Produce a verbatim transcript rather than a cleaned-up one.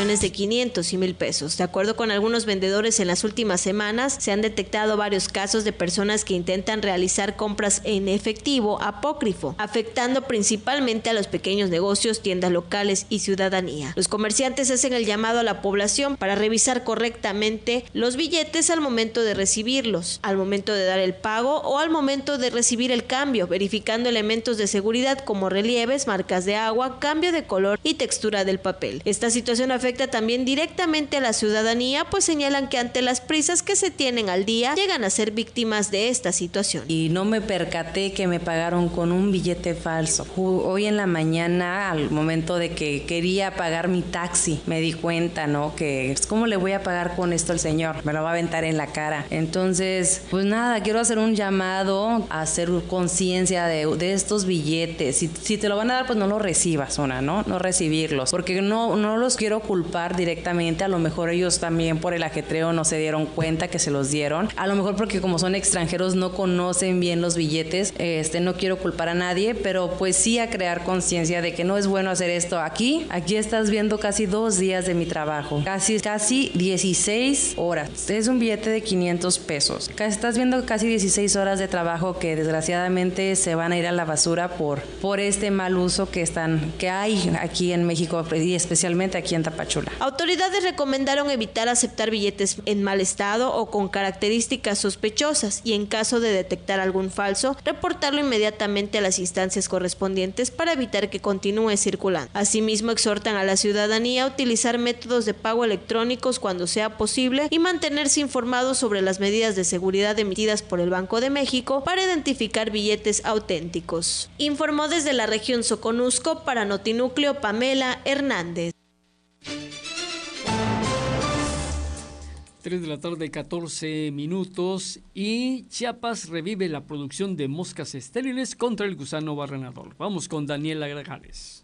operaciones de quinientos y mil pesos. De acuerdo con algunos vendedores, en las últimas semanas se han detectado varios casos de personas que intentan realizar compras en efectivo apócrifo, afectando principalmente a los pequeños negocios, tiendas locales y ciudadanía. Los comerciantes hacen el llamado a la población para revisar correctamente los billetes al momento de recibirlos, al momento de dar el pago o al momento de recibir el cambio, verificando elementos de seguridad como relieves, marcas de agua, cambio de color y textura del papel. Esta situación afecta también directamente a la ciudadanía, pues señalan que ante las prisas que se tienen al día, llegan a ser víctimas de esta situación. Y no me percaté que me pagaron con un billete falso. Hoy en la mañana, al momento de que quería pagar mi taxi, me di cuenta, ¿no? Que ¿cómo le voy a pagar con esto al señor? Me lo va a aventar en la cara. Entonces, pues nada, quiero hacer un llamado a hacer conciencia de, de estos billetes. Si, si te lo van a dar, pues no lo recibas, una, ¿no? No recibirlos, porque no, no los quiero culpar directamente. A lo mejor ellos también por el ajetreo no se dieron cuenta que se los dieron. A lo mejor porque como son extranjeros no conocen bien los billetes. Este, no quiero culpar a nadie, pero pues sí a crear conciencia de que no es bueno hacer esto. Aquí, aquí estás viendo casi dos días de mi trabajo, casi, casi dieciséis horas. Es un billete de quinientos pesos. Estás viendo casi dieciséis horas de trabajo que desgraciadamente se van a ir a la basura por, por este mal uso que están, que hay aquí en México y especialmente aquí en Tapachula. Autoridades recomendaron evitar aceptar billetes en mal estado o con características sospechosas y en caso de detectar algún falso, reportarlo inmediatamente a las instancias correspondientes para evitar que continúe circulando. Asimismo, exhortan a la ciudadanía a utilizar métodos de pago electrónicos cuando sea posible y mantenerse informados sobre las medidas de seguridad emitidas por el Banco de México para identificar billetes auténticos. Informó desde la región Soconusco para Notinúcleo Pamela Hernández. tres de la tarde, catorce minutos, y Chiapas revive la producción de moscas estériles contra el gusano barrenador. Vamos con Daniela Grajales.